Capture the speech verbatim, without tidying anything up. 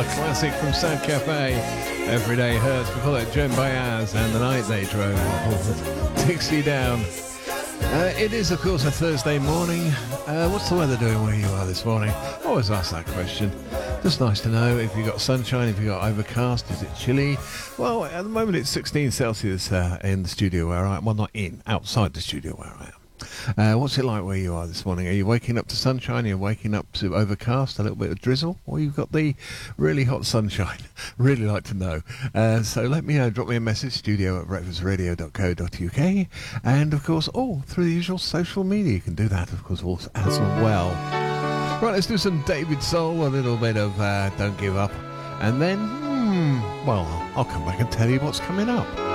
Classic from Sound Cafe. Everyday Hurts. Before that, Joan Baez and The Night They Drove. Dixie Down. Uh, it is, of course, a Thursday morning. Uh, what's the weather doing where you are this morning? I always ask that question. Just nice to know if you've got sunshine, if you've got overcast, is it chilly? Well, at the moment it's sixteen Celsius uh, in the studio where I am. Well, not in, outside the studio where I am. Uh, what's it like where you are this morning? Are you waking up to sunshine? Are you waking up to overcast, a little bit of drizzle? Or you've got the really hot sunshine? Really like to know. Uh, so let me know, drop me a message, studio at breakfast radio dot co dot uk. And of course, oh, through the usual social media, you can do that, of course, also as well. Right, let's do some David Soul, a little bit of uh, Don't Give Up. And then, hmm, well, I'll come back and tell you what's coming up.